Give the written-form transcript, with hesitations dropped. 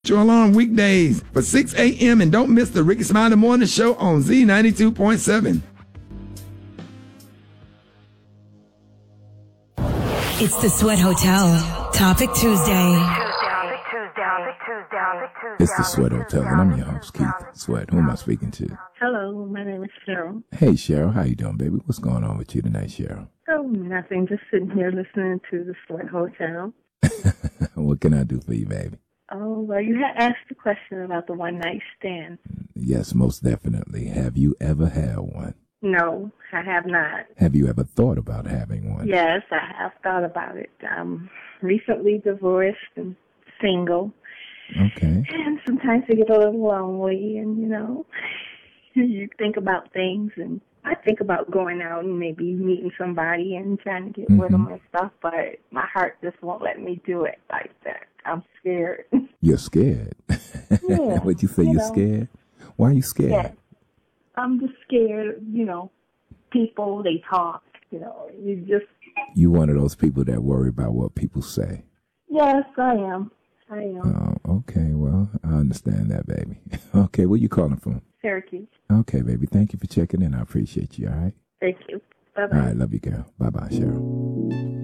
Your alarm weekdays for 6 a.m. and don't miss the Ricky Smiley Morning Show on Z92.7. It's the Sweat Hotel. Topic Tuesday. It's the Sweat Hotel, and I'm your host, Keith Sweat. Who am I speaking to? Hello, my name is Cheryl. Hey, Cheryl. How you doing, baby? What's going on with you tonight, Cheryl? Oh, nothing. Just sitting here listening to the Sweat Hotel. What can I do for you, baby? Oh, well, you had asked a question about the one-night stand. Yes, most definitely. Have you ever had one? No, I have not. Have you ever thought about having one? Yes, I have thought about it. I'm recently divorced and single. Okay. And sometimes I get a little lonely and, you think about things, and I think about going out and maybe meeting somebody and trying to get with them and stuff, but my heart just won't let me do it like that. I'm scared. You're scared? Yeah. What'd you say, you're scared? Why are you scared? Yeah. I'm just scared, people, they talk, You one of those people that worry about what people say? Yes, I am. Oh, okay. Well, I understand that, baby. Okay, where you calling from? Syracuse. Okay, baby. Thank you for checking in. I appreciate you, all right? Thank you. Bye-bye. All right, love you, girl. Bye-bye, Cheryl.